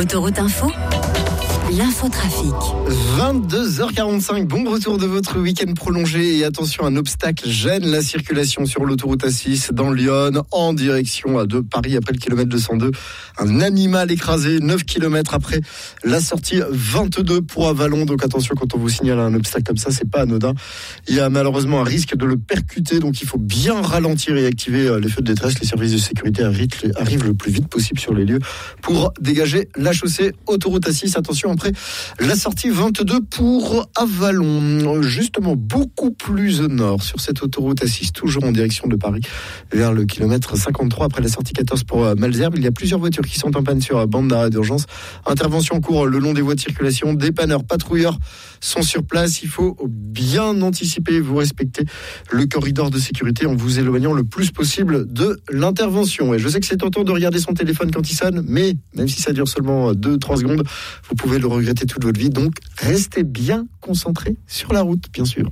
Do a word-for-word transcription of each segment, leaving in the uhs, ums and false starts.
Autoroute Info, l'infotrafic. vingt-deux heures quarante-cinq, bon retour de votre week-end prolongé et attention, un obstacle gêne la circulation sur l'autoroute A six dans Lyon en direction de Paris après le kilomètre deux cent deux. Un animal écrasé neuf kilomètres après la sortie vingt-deux pour Avallon. Donc attention, quand on vous signale un obstacle comme ça, c'est pas anodin. Il y a malheureusement un risque de le percuter, donc il faut bien ralentir et activer les feux de détresse. Les services de sécurité arrivent le plus vite possible sur les lieux pour dégager la chaussée autoroute A six. Attention, après la sortie vingt-deux pour Avallon, justement beaucoup plus au nord sur cette autoroute A six, toujours en direction de Paris, vers le kilomètre cinquante-trois après la sortie quatorze pour Malesherbes. Il y a plusieurs voitures qui sont en panne sur bande d'arrêt d'urgence. Intervention en cours le long des voies de circulation. Dépanneurs, patrouilleurs sont sur place. Il faut bien anticiper, vous respecter le corridor de sécurité en vous éloignant le plus possible de l'intervention. Et je sais que c'est tentant de regarder son téléphone quand il sonne, mais même si ça dure seulement deux à trois secondes, vous pouvez le regretter toute votre vie. Donc restez bien concentrés sur la route, bien sûr.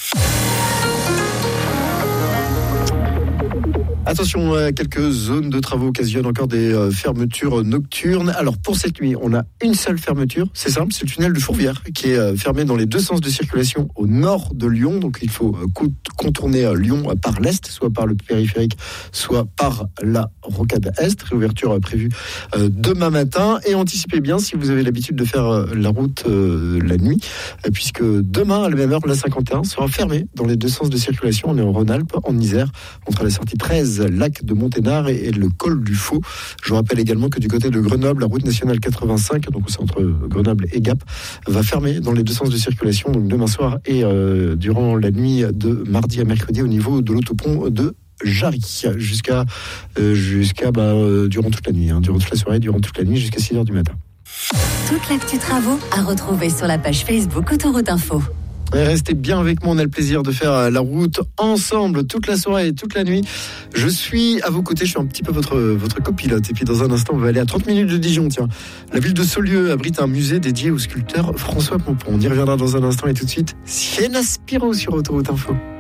Attention, quelques zones de travaux occasionnent encore des fermetures nocturnes. Alors pour cette nuit, on a une seule fermeture. C'est simple, c'est le tunnel de Fourvière qui est fermé dans les deux sens de circulation au nord de Lyon. Donc il faut contourner Lyon par l'est, soit par le périphérique, soit par la rocade est. Réouverture prévue demain matin. Et anticipez bien si vous avez l'habitude de faire la route la nuit, puisque demain à la même heure, la cinquante et un sera fermée dans les deux sens de circulation. On est en Rhône-Alpes, en Isère, entre la sortie treize lac de Monténard et le col du Faux. Je vous rappelle également que du côté de Grenoble, la route nationale quatre-vingt-cinq, donc c'est entre Grenoble et Gap, va fermer dans les deux sens de circulation, donc demain soir et euh, durant la nuit de mardi à mercredi au niveau de l'autopont de Jarry, jusqu'à, euh, jusqu'à bah, euh, durant toute la nuit, hein, durant toute la soirée, durant toute la nuit, jusqu'à six heures du matin. Toute l'actu travaux à retrouver sur la page Facebook Autoroute Info. Restez bien avec moi, on a le plaisir de faire la route ensemble toute la soirée et toute la nuit. Je suis à vos côtés, je suis un petit peu votre, votre copilote. Et puis dans un instant, on va aller à trente minutes de Dijon. Tiens, la ville de Saulieu abrite un musée dédié au sculpteur François Pompon. On y reviendra dans un instant et tout de suite, Sienna Spiro sur Autoroute Info.